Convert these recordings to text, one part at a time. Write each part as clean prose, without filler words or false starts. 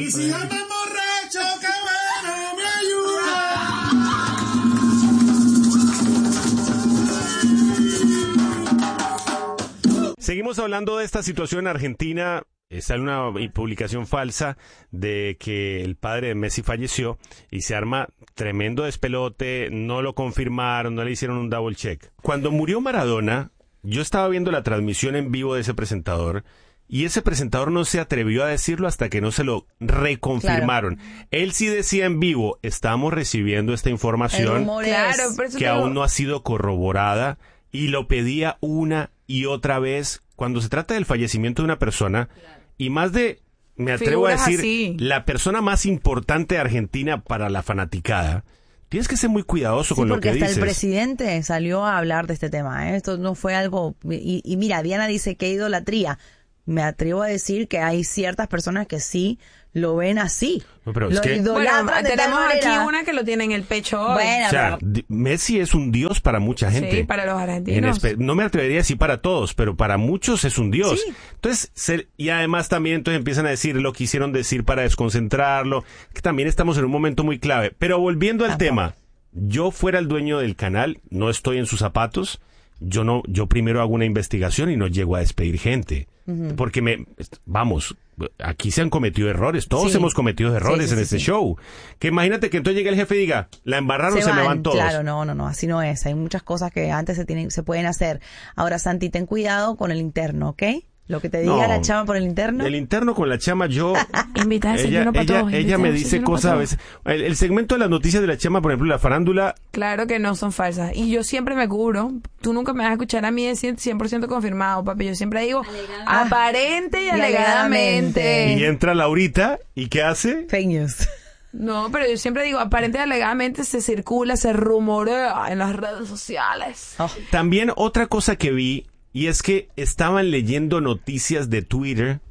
Y si andas borracho, qué bueno, me ayuda. Seguimos hablando de esta situación en Argentina. Sale una publicación falsa de que el padre de Messi falleció y se arma tremendo despelote, no lo confirmaron, no le hicieron un double check. Cuando murió Maradona, yo estaba viendo la transmisión en vivo de ese presentador y ese presentador no se atrevió a decirlo hasta que no se lo reconfirmaron. Claro. Él sí decía en vivo, estamos recibiendo esta información que aún no ha sido corroborada, y lo pedía una y otra vez. Cuando se trata del fallecimiento de una persona, y más de, me atrevo a decir, así, la persona más importante de Argentina para la fanaticada, tienes que ser muy cuidadoso con lo que dices. Porque hasta el presidente salió a hablar de este tema, ¿eh? Esto no fue algo... Y mira, Diana dice que idolatría. Me atrevo a decir que hay ciertas personas que sí lo ven así. No, pero lo idolatran de tenemos aquí una que lo tiene en el pecho hoy. Bueno, o sea, Messi es un dios para mucha gente. Sí, para los argentinos. No me atrevería a decir para todos, pero para muchos es un dios. Sí. Entonces, y además también entonces empiezan a decir lo que quisieron decir para desconcentrarlo, que también estamos en un momento muy clave. Pero volviendo al tema, yo fuera el dueño del canal, no estoy en sus zapatos, yo primero hago una investigación y no llego a despedir gente. Porque aquí se han cometido errores, todos hemos cometido errores en este show. Que imagínate que entonces llegue el jefe y diga, la embarraron, se me van todos. Claro, no, así no es. Hay muchas cosas que antes se pueden hacer. Ahora, Santi, ten cuidado con el interno, ¿ok? Lo que te diga la chama por el interno. El interno con la chama, ella me dice cosas a veces. El segmento de las noticias de la chama, por ejemplo, la farándula. Claro que no son falsas. Y yo siempre me cubro. Tú nunca me vas a escuchar a mí de 100% confirmado, papi. Yo siempre digo aparente y alegadamente. Y entra Laurita, ¿y qué hace? Fake news. No, pero yo siempre digo, aparente y alegadamente se circula, se rumorea en las redes sociales. También otra cosa que vi, y es que estaban leyendo noticias de Twitter,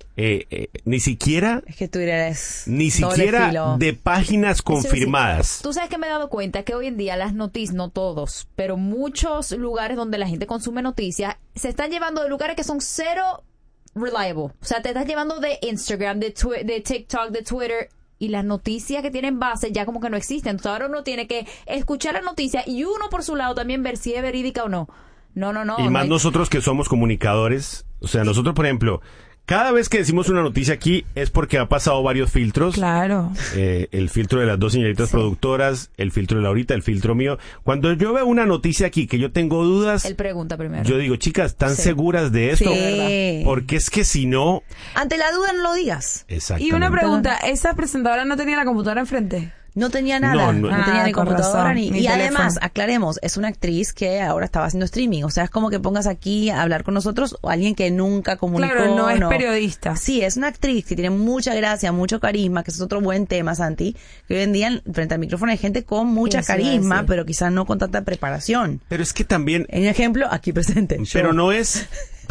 ni siquiera... Es que Twitter es... Ni siquiera de páginas confirmadas. Tú sabes que me he dado cuenta que hoy en día las noticias, no todos, pero muchos lugares donde la gente consume noticias, se están llevando de lugares que son cero reliable. O sea, te estás llevando de Instagram, de TikTok, de Twitter, y las noticias que tienen base ya como que no existen. Entonces ahora uno tiene que escuchar la noticia y uno por su lado también ver si es verídica o no. No. Y más nosotros que somos comunicadores, o sea, nosotros, por ejemplo, cada vez que decimos una noticia aquí es porque ha pasado varios filtros. Claro. El filtro de las dos señoritas productoras, el filtro de Laurita, el filtro mío. Cuando yo veo una noticia aquí que yo tengo dudas, él pregunta primero. Yo digo, chicas, ¿están seguras de esto? Sí. Porque es que si no... Ante la duda no lo digas. Exactamente. Y una pregunta, ¿esa presentadora no tenía la computadora enfrente? No tenía nada, no tenía ni computadora ni teléfono. Además, aclaremos, es una actriz que ahora estaba haciendo streaming, o sea, es como que pongas aquí a hablar con nosotros o alguien que nunca comunicó. Claro, no es periodista. Sí, es una actriz que tiene mucha gracia, mucho carisma, que es otro buen tema, Santi, que hoy en día frente al micrófono hay gente con mucha carisma, pero quizás no con tanta preparación. Pero es que también... En ejemplo, aquí presente. Pero no es...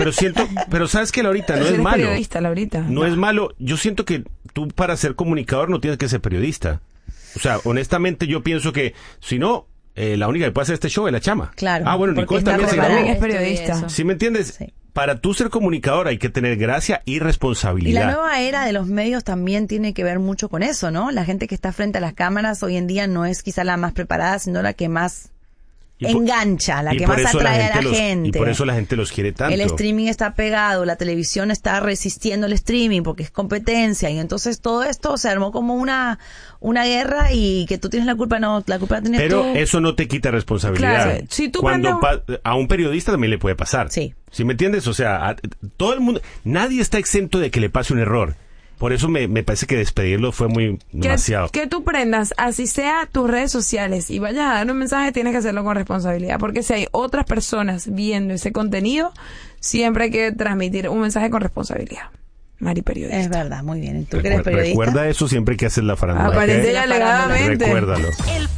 Pero sabes que Laurita, no es malo. Periodista, Laurita. No es malo. Yo siento que tú para ser comunicador no tienes que ser periodista. O sea, honestamente yo pienso que si no, la única que puede hacer este show es la chama. Claro. Bueno, Nicole también es periodista. ¿Sí me entiendes? Sí. Para tú ser comunicador hay que tener gracia y responsabilidad. Y la nueva era de los medios también tiene que ver mucho con eso, ¿no? La gente que está frente a las cámaras hoy en día no es quizá la más preparada, sino la que más engancha, la que más atrae a la gente. Y por eso la gente los quiere tanto. El streaming está pegado, la televisión está resistiendo el streaming porque es competencia, y entonces todo esto se armó como una guerra, y que tú tienes la culpa, no, la culpa la tienes tú. Pero eso no te quita responsabilidad. Claro, si tú a un periodista también le puede pasar. Sí. ¿Sí me entiendes? O sea, todo el mundo, nadie está exento de que le pase un error. Por eso me parece que despedirlo fue demasiado. Que tú prendas, así sea tus redes sociales, y vayas a dar un mensaje, tienes que hacerlo con responsabilidad. Porque si hay otras personas viendo ese contenido, siempre hay que transmitir un mensaje con responsabilidad. Mari, periodista. Es verdad, muy bien. ¿Tú que eres periodista? Recuerda eso siempre que haces la farándula. Aparente y alegadamente. Recuérdalo.